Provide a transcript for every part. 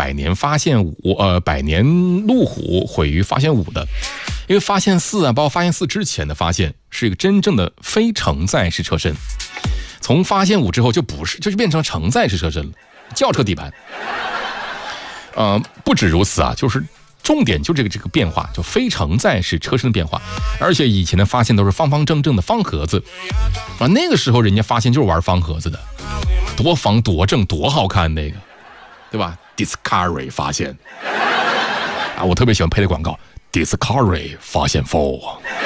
百年路虎毁于发现5的，因为发现4啊，包括发现4之前的发现是一个真正的非承载式车身，从发现5之后就变成承载式车身了，轿车底盘。不止如此啊，就是重点就这个变化，就非承载式车身的变化，而且以前的发现都是方方正正的方盒子啊，那个时候人家发现就是玩方盒子的，多方多正多好看那个，对吧 ？Discovery 发现啊，我特别喜欢配的广告 ，Discovery 发现4。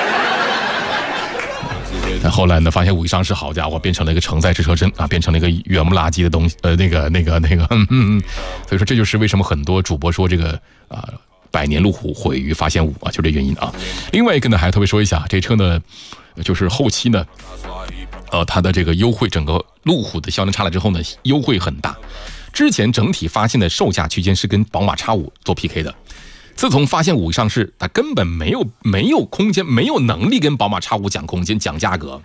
但后来呢，发现5一上市，好家伙，变成了一个承载式车身啊，变成了一个圆不拉几的东西，所以说这就是为什么很多主播说这个百年路虎毁于发现5啊，就这原因啊。另外一个呢，还特别说一下，这车呢，就是后期呢，它的这个优惠，整个路虎的销量差了之后呢，优惠很大。之前整体发现的售价区间是跟宝马 X5 做 PK 的。自从发现5一上市，它根本没有空间，没有能力跟宝马 X5 讲空间、讲价格，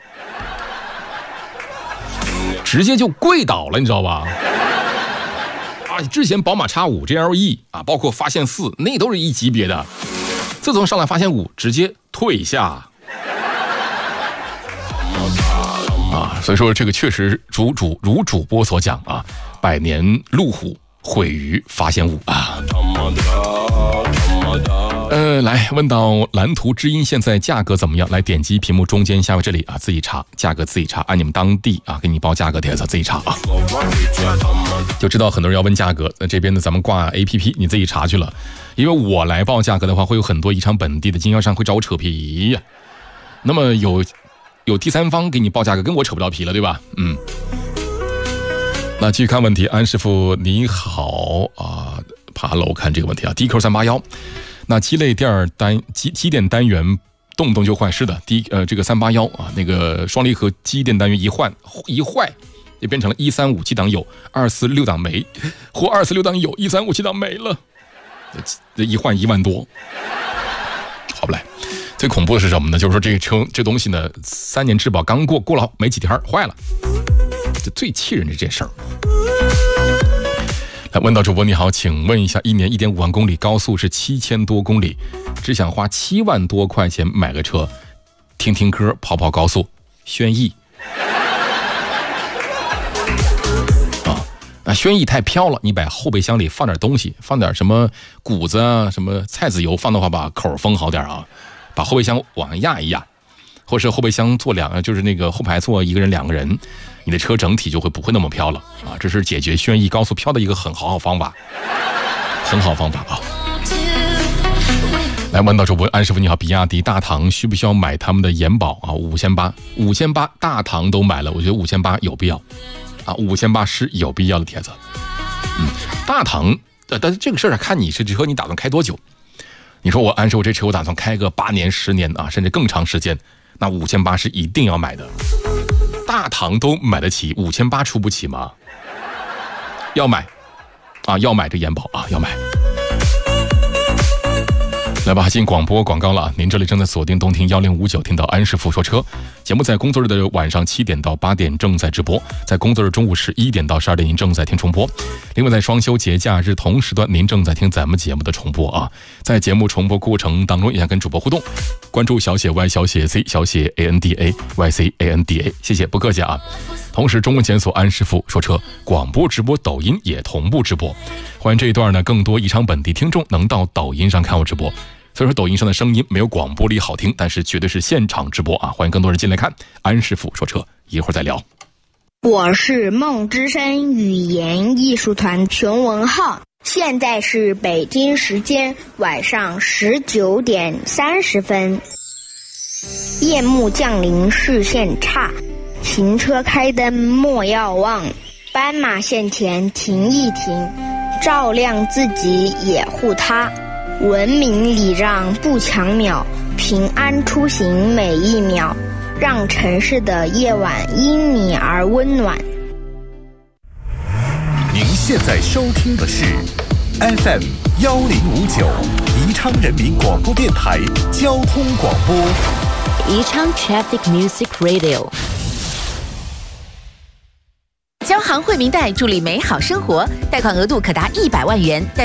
直接就跪倒了，你知道吧？之前宝马 X5 GLE 啊，包括发现4，那都是一级别的。自从上来发现5，直接退下。所以说这个确实如主播所讲啊，百年路虎毁于发现5啊。来问到蓝图知音现在价格怎么样？来点击屏幕中间下方这里啊，自己查价格，自己查，按你们当地啊给你报价格帖子，自己查啊，就知道很多人要问价格。那这边呢，咱们挂 APP， 你自己查去了。因为我来报价格的话，会有很多宜昌本地的经销商会找我扯皮呀。那么有第三方给你报价格，跟我扯不到皮了，对吧？那继续看问题，安师傅你好啊，爬楼看这个问题啊 ，DQ381。那机类机电单元动不动就坏，是的，这个381啊，那个双离合机电单元一坏，就变成了135七档有，246档没，或246档有，135七档没了，一换1万多，好不来。最恐怖的是什么呢？就是说这个车这东西呢，3年质保刚过了没几天坏了，这最气人的这件事儿。来问到主播你好，请问一下，1年1.5万公里，高速是7000多公里，只想花7万多块钱买个车，听听歌，跑高速，轩逸。轩逸太飘了，你把后备箱里放点东西，放点什么谷子啊，什么菜籽油，放的话把口封好点啊，把后备箱往上压一压，或是后备箱坐就是那个后排坐1个人2个人，你的车整体就不会那么飘了啊！这是解决轩逸高速飘的一个很好方法，很好方法啊！来问到主播安师傅你好，比亚迪大唐需不需要买他们的延保啊？5800大唐都买了，我觉得5800有必要啊，5800是有必要的帖子。大唐，但是这个事儿看你这车你打算开多久？你说我安师傅这车我打算开个8年10年啊，甚至更长时间，那5800是一定要买的。大唐都买得起，5800出不起吗？要买啊，要买这延保啊，要买。来吧，进广播广告了。您这里正在锁定动听1059，听到安师傅说车节目，在工作日的晚上7点到8点正在直播，在工作日中午11点到12点您正在听重播。另外在双休节假日同时段您正在听咱们节目的重播啊。在节目重播过程当中也想跟主播互动，关注小写 Y 小写 C 小写 ANDA YCANDA， 谢谢，不客气啊。同时中文检索安师傅说车广播直播抖音也同步直播，欢迎这一段呢更多宜昌本地听众能到抖音上看我直播。虽然说抖音上的声音没有广播里好听，但是绝对是现场直播啊！欢迎更多人进来看安师傅说车，一会儿再聊。 我是梦之声语言艺术团熊文浩，现在是北京时间晚上19点30分。夜幕降临，视线差，行车开灯莫要忘，斑马线前停一停，照亮自己也护他。文明礼让不抢秒，平安出行每一秒，让城市的夜晚因你而温暖。 您现在收听的是 FM 1059宜昌人民广播电台交通广播， 宜昌 Traffic Music Radio。 交行惠民贷助力美好生活，贷款额度可达100万元。